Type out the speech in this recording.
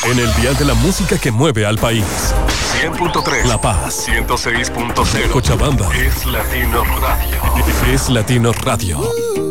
En el dial de la música que mueve al país. 100.3. La Paz. 106.0. Cochabamba. Es Latino Radio. Es Latino Radio.